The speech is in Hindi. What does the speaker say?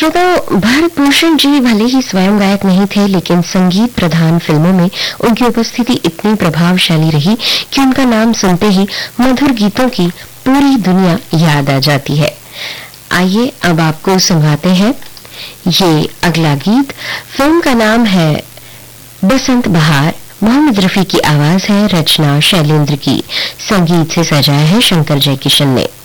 श्रोताओं, भारतभूषण जी भले ही स्वयं गायक नहीं थे, लेकिन संगीत प्रधान फिल्मों में उनकी उपस्थिति इतनी प्रभावशाली रही कि उनका नाम सुनते ही मधुर गीतों की पूरी दुनिया याद आ जाती है। आइए अब आपको सुनाते हैं ये अगला गीत। फिल्म का नाम है बसंत बहार। मोहम्मद रफी की आवाज है, रचना शैलेंद्र की, संगीत से सजाया है शंकर जयकिशन ने।